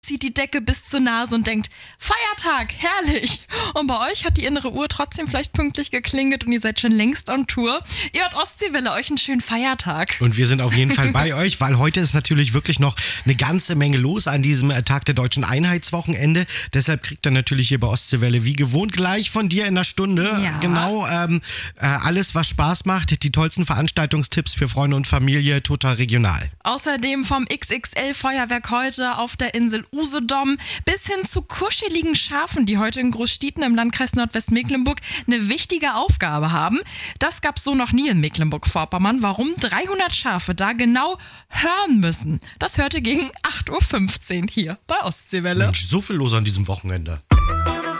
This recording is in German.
zieht die Decke bis zur Nase und denkt, Feiertag, herrlich. Und bei euch hat die innere Uhr trotzdem vielleicht pünktlich geklingelt und ihr seid schon längst on Tour. Ihr hört Ostseewelle, euch einen schönen Feiertag. Und wir sind auf jeden Fall bei euch, weil heute ist natürlich wirklich noch eine ganze Menge los an diesem Tag der Deutschen Einheitswochenende. Deshalb kriegt ihr natürlich hier bei Ostseewelle wie gewohnt gleich von dir in einer Stunde genau alles, was Spaß macht. Die tollsten Veranstaltungstipps für Freunde und Familie, total regional. Außerdem vom XXL-Feuerwerk heute auf der Insel Usedom bis hin zu kuscheligen Schafen, die heute in Großstieten im Landkreis Nordwestmecklenburg eine wichtige Aufgabe haben. Das gab's so noch nie in Mecklenburg-Vorpommern. Warum 300 Schafe da genau hören müssen, das hörte gegen 8.15 Uhr hier bei Ostseewelle. Mensch, so viel los an diesem Wochenende.